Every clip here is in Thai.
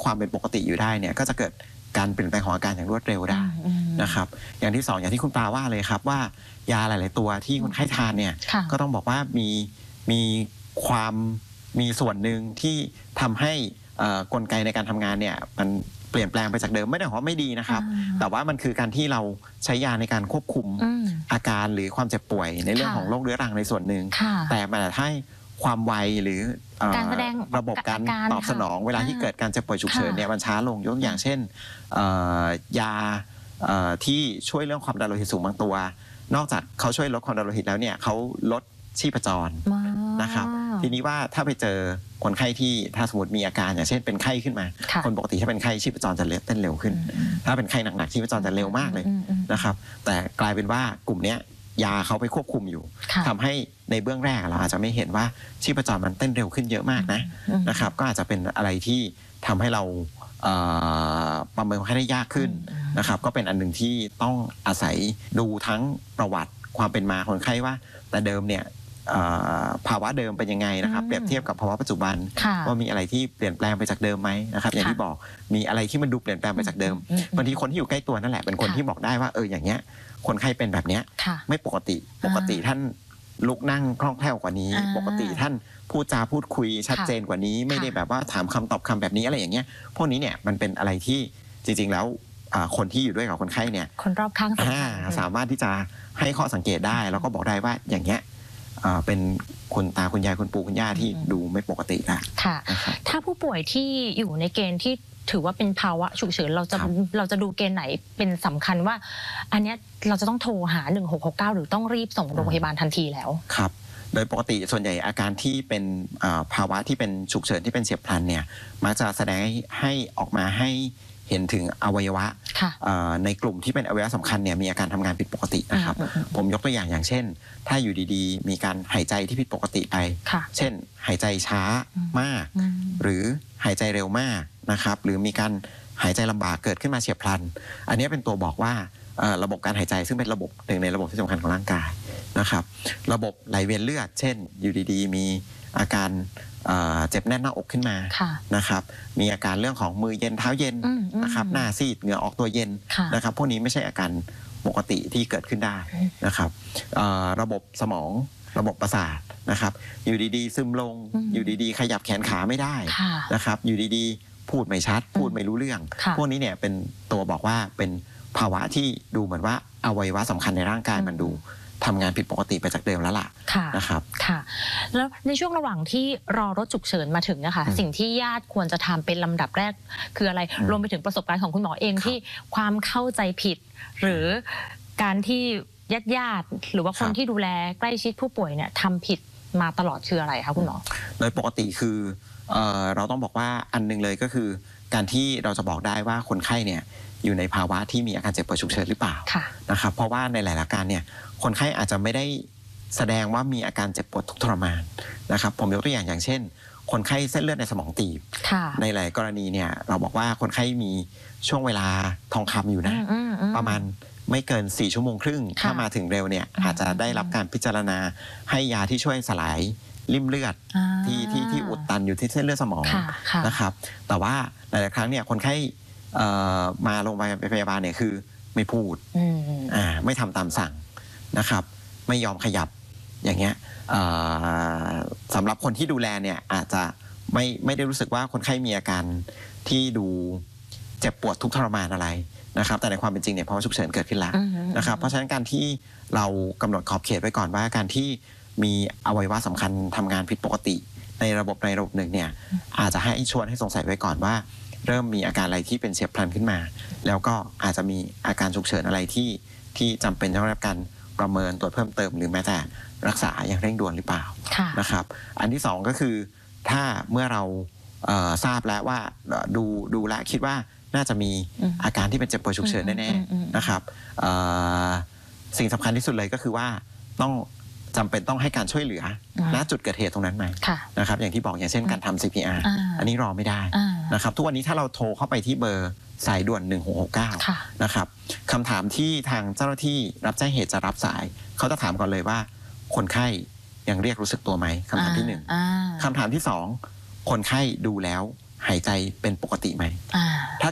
ความเป็นปกติอยู่ได้เนี่ยก็จะเกิดการเปลี่ยนแปลงของอาการอย่างรวดเร็วได้นะครับอย่างที่2อย่างที่คุณปาว่าเลยครับว่ายาหลายๆตัวที่คนไข้ทานเนี่ยก็ต้องบอกว่ามีความมีส่วนหนึ่งที่ทำให้กลไกในการทำงานเนี่ยมันเปลี่ยนแปลงไปจากเดิมไม่ได้ว่าไม่ดีนะครับแต่ว่ามันคือการที่เราใช้ยาในการควบคุมอาการหรือความเจ็บป่วยในเรื่องของโรคเรื้อรังในส่วนหนึ่งแต่มันจะให้ความไวหรือการแสดงระบบการตอบสนองเวลาที่เกิดการเจ็บป่วยฉุกเฉินเนี่ยมันช้าลงยกตัวอย่างเช่นยาที่ช่วยเรื่องความดันโลหิตสูงบางตัวนอกจากเขาช่วยลดความดันโลหิตแล้วเนี่ยเขาลดชีพจรนะครับทีนี้ว่าถ้าไปเจอคนไข้ที่ถ้าสมมติมีอาการอย่างเช่นเป็นไข้ขึ้นมาคนปกติถ้าเป็นไข้ชีพจรจะเต้นเร็วขึ้นถ้าเป็นไข้หนักๆชีพจรจะเร็วมากเลยนะครับแต่กลายเป็นว่ากลุ่มนี้ยาเขาไปควบคุมอยู่ทำให้ในเบื้องแรกเราอาจจะไม่เห็นว่าชีพจรมันเต้นเร็วขึ้นเยอะมากนะครับก็อาจจะเป็นอะไรที่ทำให้เราประเมินคนไข้ได้ยากขึ้นนะครับก็เป็นอันหนึ่งที่ต้องอาศัยดูทั้งประวัติความเป็นมาคนไข้ว่าแต่เดิมเนี่ยภาวะเดิมเป็นยังไงนะครับเปรียบเทียบกับภาวะปัจจุบันว่ามีอะไรที่เปลี่ยนแปลงไปจากเดิมไหมนะครับอย่างที่บอกมีอะไรที่มันดูเปลี่ยนแปลงไปจากเดิมบางทีคนที่อยู่ใกล้ตัวนั่นแหละเป็นคนที่บอกได้ว่าอย่างเงี้ยคนไข้เป็นแบบเนี้ยไม่ปกติท่านลุกนั่งคล่องแคล่วกว่านี้ปกติท่านพูดจาพูดคุยชัดเจนกว่านี้ไม่ได้แบบว่าถามคำตอบคำแบบนี้อะไรอย่างเงี้ยพวกนี้เนี่ยมันเป็นอะไรที่จริงๆแล้วคนที่อยู่ด้วยกับคนไข้เนี่ยคนรอบข้างสามารถที่จะให้ข้อสังเกตได้แล้วก็บอกได้ว่าอย่างเงี้ยเป็นคุณตาคุณยายคุณปู่คุณย่าที่ดูไม่ปกตินะค่ะถ้าผู้ป่วยที่อยู่ในเกณฑ์ที่ถือว่าเป็นภาวะฉุกเฉินเราจะดูเกณฑ์ไหนเป็นสำคัญว่าอันนี้เราจะต้องโทรหา1669หรือต้องรีบส่งโรงพยาบาลทันทีแล้วครับโดยปกติส่วนใหญ่อาการที่เป็นภาวะที่เป็นฉุกเฉินที่เป็นเฉียบพลันเนี่ยมักจะแสดงให้ออกมาให้เห็นถึงอวัยวะในกลุ่มที่เป็นอวัยวะสำคัญเนี่ยมีอาการทำงานผิดปกตินะครับผมยกตัวอย่างเช่นถ้าอยู่ดีๆมีการหายใจที่ผิดปกติไปเช่นหายใจช้ามากหรือหายใจเร็วมากนะครับหรือมีการหายใจลำบากเกิดขึ้นมาเฉียบพลันอันนี้เป็นตัวบอกว่าระบบการหายใจซึ่งเป็นระบบหนึ่งในระบบที่สำคัญของร่างกายนะครับระบบไหลเวียนเลือดเช่นอยู่ดีๆมีอาการเจ็บแน่นหน้าอกขึ้นมานะครับมีอาการเรื่องของมือเย็นเท้าเย็นนะครับหน้าซีดเหงื่อออกตัวเย็นนะครับพวกนี้ไม่ใช่อาการปกติที่เกิดขึ้นได้นะครับระบบสมองระบบประสาทนะครับอยู่ดีๆซึมลงอยู่ดีๆขยับแขนขาไม่ได้นะครับอยู่ดีๆพูดไม่ชัดพูดไม่รู้เรื่องพวกนี้เนี่ยเป็นตัวบอกว่าเป็นภาวะที่ดูเหมือนว่าอวัยวะสำคัญในร่างกายมันดูทำงานผิดปกติไปจากเดิมแล้วล่ะนะครับค่ะแล้วในช่วงระหว่างที่รอรถฉุกเฉินมาถึงนะคะสิ่งที่ญาติควรจะทำเป็นลำดับแรกคืออะไรรวมไปถึงประสบการณ์ของคุณหมอเองที่ความเข้าใจผิดหรือการที่ญาติหรือว่าคนที่ดูแลใกล้ชิดผู้ป่วยเนี่ยทำผิดมาตลอดคืออะไรคะคุณหมอโดยปกติคือเราต้องบอกว่าอันนึงเลยก็คือการที่เราจะบอกได้ว่าคนไข้เนี่ยอยู่ในภาวะที่มีอาการเจ็บป่วยฉุกเฉินหรือเปล่านะครับเพราะว่าในหลายอาการเนี่ยคนไข้อาจจะไม่ได้แสดงว่ามีอาการเจ็บปวดทุกข์ทรมานนะครับผมยกตัวอย่างเช่นคนไข้เส้นเลือดในสมองตีบในหลายกรณีเนี่ยเราบอกว่าคนไข้มีช่วงเวลาทองคำอยู่นะประมาณไม่เกิน4 ชั่วโมงครึ่งถ้ามาถึงเร็วเนี่ยอาจจะได้รับการพิจารณาให้ยาที่ช่วยสลายริ่มเลือดที่อุดตันอยู่ที่เส้นเลือดสมองนะครับแต่ว่าหลายๆครั้งเนี่ยคนไข้มาโรงพยาบาลเนี่ยคือไม่พูดไม่ทำตามสั่งนะครับไม่ยอมขยับอย่างเงี้ยสำหรับคนที่ดูแลเนี่ยอาจจะไม่ได้รู้สึกว่าคนไข้มีอาการที่ดูเจ็บปวดทุกข์ทรมานอะไรนะครับแต่ในความเป็นจริงเนี่ยภาวะฉุกเฉินเกิดขึ้นแล้วนะครับเพราะฉะนั้นการที่เรากำหนดขอบเขตไว้ก่อนว่าการที่มีอวัยวะสำคัญทำงานผิดปกติในระบบหนึ่งเนี่ยอาจจะให้ชวนให้สงสัยไว้ก่อนว่าเริ่มมีอาการอะไรที่เป็นเฉียบพลันขึ้นมาแล้วก็อาจจะมีอาการฉุกเฉินอะไรที่จำเป็นต้องได้รับการประเมินตรวจเพิ่มเติมหรือแม้แต่รักษาอย่างเร่งด่วนหรือเปล่านะครับอันที่2ก็คือถ้าเมื่อเราทราบแล้วว่าดูแลคิดว่าน่าจะมีอาการที่เป็นเจ็บป่วยฉุกเฉินแน่ๆนะครับสิ่งสำคัญที่สุดเลยก็คือว่าต้องจำเป็นต้องให้การช่วยเหลือณจุดเกิดเหตุตรงนั้นไหมนะครับอย่างที่บอกอย่างเช่นการทำ CPR อันนี้รอไม่ได้นะครับทุกวันนี้ถ้าเราโทรเข้าไปที่เบอร์สายด่วน1669นะครับคำถามที่ทางเจ้าหน้าที่รับแจ้งเหตุจะรับสายเขาจะถามก่อนเลยว่าคนไข้ยังเรียกรู้สึกตัวไหมคำถามที่1คำถามที่2คนไข้ดูแล้วหายใจเป็นปกติไหม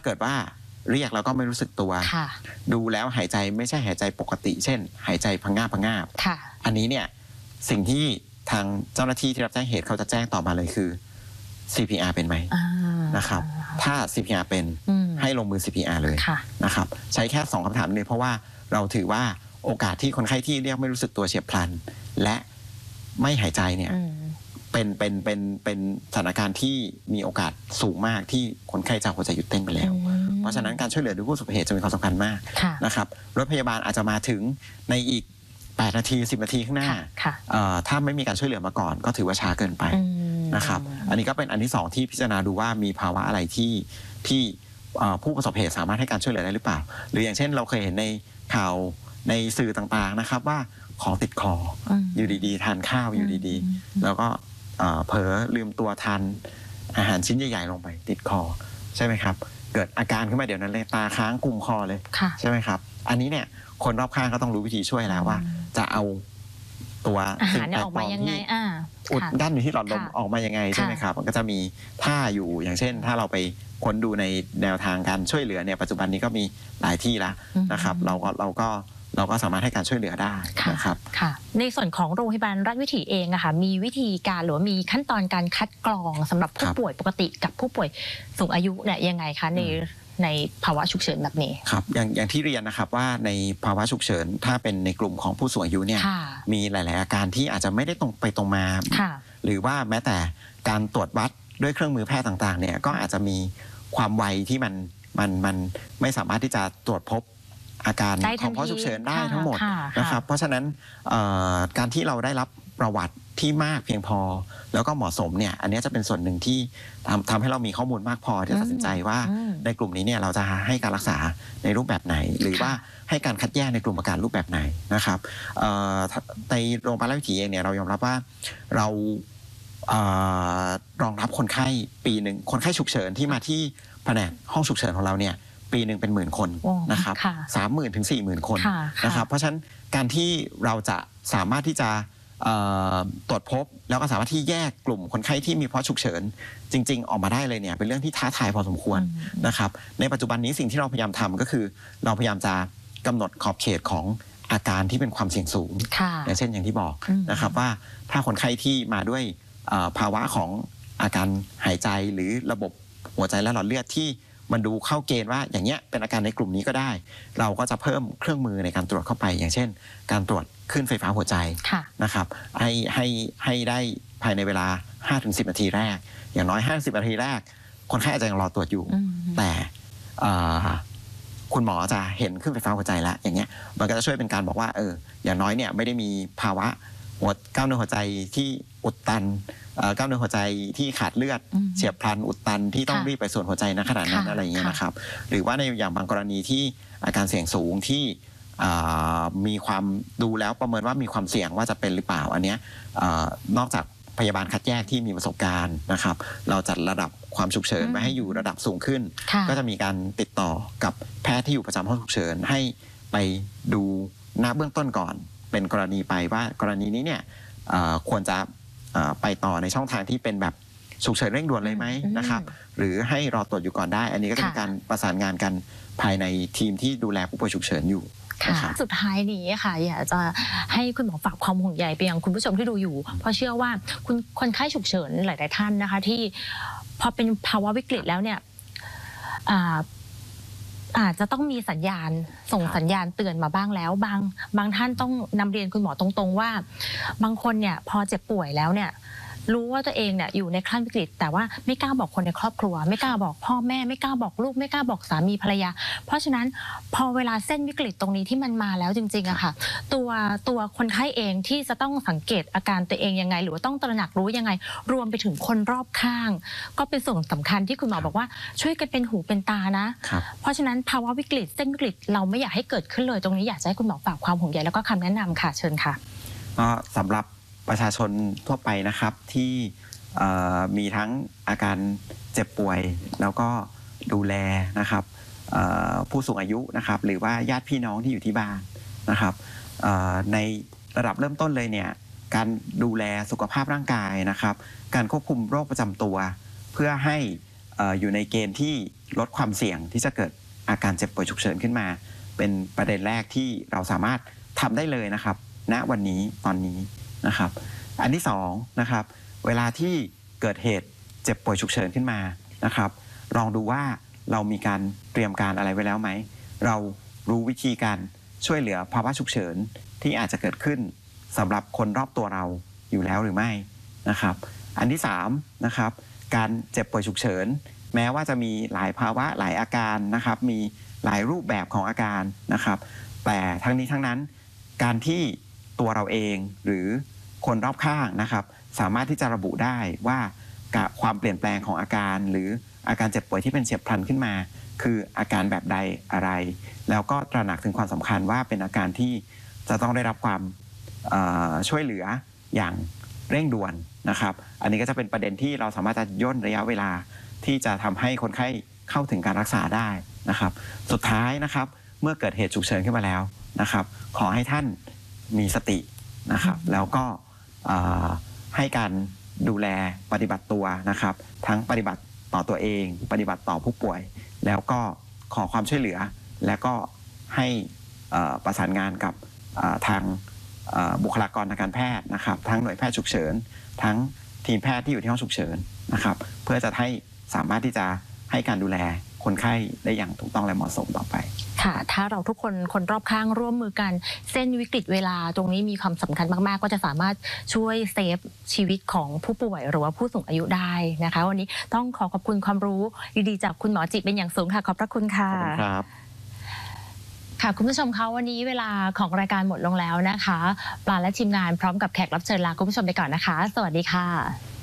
เกิดว่าเรียกแล้วก็ไม่รู้สึกตัวดูแล้วหายใจไม่ใช่หายใจปกติเช่นหายใจพังงาบอันนี้เนี่ยสิ่งที่ทางเจ้าหน้าที่ที่รับแจ้งเหตุเขาจะแจ้งต่อมาเลยคือ CPR เป็นไหมนะครับถ้า CPR เป็นให้ลงมือ CPR เลยนะครับใช้แค่2คำถามนี้เพราะว่าเราถือว่าโอกาสที่คนไข้ที่เรียกไม่รู้สึกตัวเฉียบพลันและไม่หายใจเนี่ยเป็นสถานการณ์ที่มีโอกาสสูงมากที่คนไข้จะหัวใจหยุดเต้นไปแล้วเพราะฉะนั้นการช่วยเหลือด้วยผู้ประสบเหตุจะมีความสำคัญมากนะครับรถพยาบาลอาจจะมาถึงในอีก8 นาที 10 นาทีข้างหน้าถ้าไม่มีการช่วยเหลือมาก่อนก็ถือว่าช้าเกินไปนะครับอันนี้ก็เป็นอันที่2ที่พิจารณาดูว่ามีภาวะอะไรที่ผู้ประสบเหตุสามารถให้การช่วยเหลือได้หรือเปล่าหรืออย่างเช่นเราเคยเห็นในข่าวในสื่อต่างๆนะครับว่าของติดคออยู่ดีๆทานข้าวอยู่ดีๆแล้วก็เผลอลืมตัวทานอาหารชิ้นใหญ่ๆลงไปติดคอใช่ไหมครับเกิดอาการขึ้นมาเดี๋ยวนั้นเลยตาค้างกุมคอเลยใช่ไหมครับอันนี้เนี่ยคนรอบข้างก็ต้องรู้วิธีช่วยแล้วว่าจะเอาตัวสิ่งแปลกปลอมที่อุดกั้นอยู่ที่หลอดลมออกมายังไงใช่ไหมครับมันก็จะมีท่าอยู่อย่างเช่นถ้าเราไปค้นดูในแนวทางการช่วยเหลือเนี่ยปัจจุบันนี้ก็มีหลายที่แล้วนะครับเราก็สามารถให้การช่วยเหลือได้นะครับค่ะในส่วนของโรงพยาบาลราชวิถีเองอะค่ะมีวิธีการหรือมีขั้นตอนการคัดกรองสำหรับผู้ป่วยปกติกับผู้ป่วยสูงอายุเนี่ยยังไงคะในภาวะฉุกเฉินแบบนี้ครับอย่างที่เรียนนะครับว่าในภาวะฉุกเฉินถ้าเป็นในกลุ่มของผู้สูงอายุเนี่ยมีหลายๆอาการที่อาจจะไม่ได้ตรงไปตรงมาหรือว่าแม้แต่การตรวจวัดด้วยเครื่องมือแพทย์ต่างๆเนี่ยก็อาจจะมีความไวที่มันไม่สามารถที่จะตรวจพบอาการของภาวะฉุกเฉินได้ทั้งหมดนะครับเพราะฉะนั้นการที่เราได้รับประวัติที่มากเพียงพอแล้วก็เหมาะสมเนี่ยอันนี้จะเป็นส่วนหนึ่งที่ทำให้เรามีข้อมูลมากพอที่จะตัดสินใจว่าในกลุ่มนี้เนี่ยเราจะให้การรักษาในรูปแบบไหนหรือว่าให้การคัดแยกในกลุ่มอาการรูปแบบไหนนะครับในโรงพยาบาลราชวิถีเองเนี่ยเรายอมรับว่าเรารองรับคนไข้ปีหนึ่งคนไข้ฉุกเฉินที่มาที่แผนกห้องฉุกเฉินของเราเนี่ยปีหนึ่งเป็น10,000 คนนะครับ30,000 ถึง 40,000 คนนะครับเพราะฉะนั้นการที่เราจะสามารถที่จะตรวจพบแล้วก็สามารถที่แยกกลุ่มคนไข้ที่มีภาวะฉุกเฉินจริงๆออกมาได้เลยเนี่ยเป็นเรื่องที่ท้าทายพอสมควรนะครับในปัจจุบันนี้สิ่งที่เราพยายามทำก็คือเราพยายามจะกำหนดขอบเขตของอาการที่เป็นความเสี่ยงสูงอย่างเช่นอย่างที่บอกนะครับว่าถ้าคนไข้ที่มาด้วยภาวะของอาการหายใจหรือระบบหัวใจและหลอดเลือดที่มันดูเข้าเกณฑ์ว่าอย่างเงี้ยเป็นอาการในกลุ่มนี้ก็ได้เราก็จะเพิ่มเครื่องมือในการตรวจเข้าไปอย่างเช่นการตรวจคลื่นไฟฟ้าหัวใจนะครับให้ได้ภายในเวลา 5-10 นาทีแรกอย่างน้อย50 นาทีแรกคนไข้อาจจะยังรอตรวจอยู่แต่คุณหมอจะเห็นคลื่นไฟฟ้าหัวใจแล้วอย่างเงี้ยมันก็จะช่วยเป็นการบอกว่าอย่างน้อยเนี่ยไม่ได้มีภาวะกล้ามเนื้อหัวใจที่อุดตันกล้ามเนื้อหัวใจที่ขาดเลือดเฉียบพลันอุดตันที่ต้องรีบไปส่วนหัวใจณขณะนั้นอะไรอย่างเงี้ยนะครับหรือว่าในอย่างบางกรณีที่อาการเสี่ยงสูงที่มีความดูแล้วประเมินว่ามีความเสี่ยงว่าจะเป็นหรือเปล่าอันเนี้ยนอกจากพยาบาลคัดแยกที่มีประสบการณ์นะครับเราจัดระดับความฉุกเฉินมาให้อยู่ระดับสูงขึ้นก็จะมีการติดต่อกับแพทย์ที่อยู่ประจำห้องฉุกเฉินให้ไปดูหน้าเบื้องต้นก่อนเป็นกรณีไปว่ากรณีนี้เนี่ยควรจะไปต่อในช่องทางที่เป็นแบบฉุกเฉินเร่งด่วนเลยไหมนะครับหรือให้รอตรวจอยู่ก่อนได้อันนี้ก็จะเป็นการประสานงานกันภายในทีมที่ดูแลผู้ป่วยฉุกเฉินอยู่ค่ะสุดท้ายนี้ค่ะอยากจะให้คุณหมอฝากความห่วงใยไปยังคุณผู้ชมที่ดูอยู่เพราะเชื่อว่าคนไข้ฉุกเฉินหลายๆท่านนะคะที่พอเป็นภาวะวิกฤตแล้วเนี่ยอาจจะต้องมีสัญญาณส่งสัญญาณเตือนมาบ้างแล้วบางท่านต้องนำเรียนคุณหมอตรงๆว่าบางคนเนี่ยพอเจ็บป่วยแล้วเนี่ยรู้ว่าตัวเองเนี่ยอยู่ในขั้นวิกฤตแต่ว่าไม่กล้าบอกคนในครอบครัวไม่กล้าบอกพ่อแม่ไม่กล้าบอกลูกไม่กล้าบอกสามีภรรยาเพราะฉะนั้นพอเวลาเส้นวิกฤตตรงนี้ที่มันมาแล้วจริงๆอะค่ะตัวคนไข้เองที่จะต้องสังเกตอาการตัวเองยังไงหรือว่าต้องตระหนักรู้ยังไงรวมไปถึงคนรอบข้างก็เป็นส่วนสำคัญที่คุณหมอบอกว่าช่วยกันเป็นหูเป็นตานะเพราะฉะนั้นภาวะวิกฤตเส้นวิกฤตเราไม่อยากให้เกิดขึ้นเลยตรงนี้อยากจะให้คุณหมอฝากความห่วงใยแล้วก็คำแนะนำค่ะเชิญค่ะสำหรับประชาชนทั่วไปนะครับที่มีทั้งอาการเจ็บป่วยแล้วก็ดูแลนะครับผู้สูงอายุนะครับหรือว่าญาติพี่น้องที่อยู่ที่บ้านนะครับในระดับเริ่มต้นเลยเนี่ยการดูแลสุขภาพร่างกายนะครับการควบคุมโรคประจำตัวเพื่อให้อยู่ในเกณฑ์ที่ลดความเสี่ยงที่จะเกิดอาการเจ็บป่วยฉุกเฉินขึ้นมา เป็นประเด็นแรกที่เราสามารถทำได้เลยนะครับณวันนี้ตอนนี้นะครับอันที่2นะครับเวลาที่เกิดเหตุเจ็บป่วยฉุกเฉินขึ้นมานะครับลองดูว่าเรามีการเตรียมการอะไรไว้แล้วไหมเรารู้วิธีการช่วยเหลือภาวะฉุกเฉินที่อาจจะเกิดขึ้นสำหรับคนรอบตัวเราอยู่แล้วหรือไม่นะครับอันที่3นะครับการเจ็บป่วยฉุกเฉินแม้ว่าจะมีหลายภาวะหลายอาการนะครับมีหลายรูปแบบของอาการนะครับแต่ทั้งนี้ทั้งนั้นการที่ตัวเราเองหรือคนรอบข้างนะครับสามารถที่จะระบุได้ว่าความเปลี่ยนแปลงของอาการหรืออาการเจ็บป่วยที่เป็นเฉียบพลันขึ้นมาคืออาการแบบใดอะไรแล้วก็ตระหนักถึงความสำคัญว่าเป็นอาการที่จะต้องได้รับความช่วยเหลืออย่างเร่งด่วนนะครับอันนี้ก็จะเป็นประเด็นที่เราสามารถจะย่นระยะเวลาที่จะทำให้คนไข้เข้าถึงการรักษาได้นะครับสุดท้ายนะครับเมื่อเกิดเหตุฉุกเฉินขึ้นมาแล้วนะครับขอให้ท่านมีสตินะครับแล้วก็ให้การดูแลปฏิบัติตัวนะครับทั้งปฏิบัติต่อตัวเองปฏิบัติต่อผู้ป่วยแล้วก็ขอความช่วยเหลือแล้วก็ให้ประสานงานกับทางบุคลากรทางการแพทย์นะครับทั้งหน่วยแพทย์ฉุกเฉินทั้งทีมแพทย์ที่อยู่ที่ห้องฉุกเฉินนะครับเพื่อจะให้สามารถที่จะให้การดูแลคนไข้ได้อย่างถูกต้องและเหมาะสมต่อไปค่ะถ้าเราทุกคนรอบข้างร่วมมือกันเส้นวิกฤตเวลาตรงนี้มีความสำคัญมากๆก็จะสามารถช่วยเซฟชีวิตของผู้ป่วยหรือว่าผู้สูงอายุได้นะคะวันนี้ต้องขอบคุณความรู้ดีๆจากคุณหมอจิเป็นอย่างสูงค่ะขอบพระคุณค่ะขอบคุณครับค่ะคุณผู้ชมคะวันนี้เวลาของรายการหมดลงแล้วนะคะปลาและทีมงานพร้อมกับแขกรับเชิญลาคุณผู้ชมไปก่อนนะคะสวัสดีค่ะ